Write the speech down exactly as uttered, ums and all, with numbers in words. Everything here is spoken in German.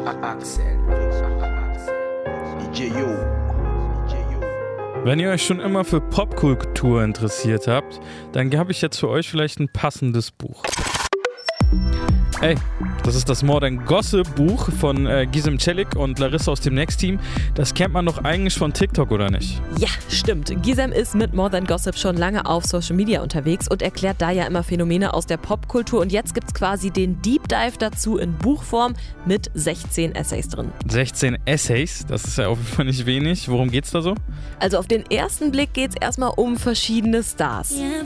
Wenn ihr euch schon immer für Popkultur interessiert habt, dann habe ich jetzt für euch vielleicht ein passendes Buch. Ey, das ist das Modern Gossip Buch von äh, Gizem Celik und Larissa aus dem Next Team. Das kennt man doch eigentlich von TikTok, oder nicht? Ja, stimmt. Gizem ist mit Modern Gossip schon lange auf Social Media unterwegs und erklärt da ja immer Phänomene aus der Popkultur. Und jetzt gibt's quasi den Deep Dive dazu in Buchform mit sechzehn Essays drin. sechzehn Essays? Das ist ja auf jeden Fall nicht wenig. Worum geht's da so? Also auf den ersten Blick geht's erstmal um verschiedene Stars.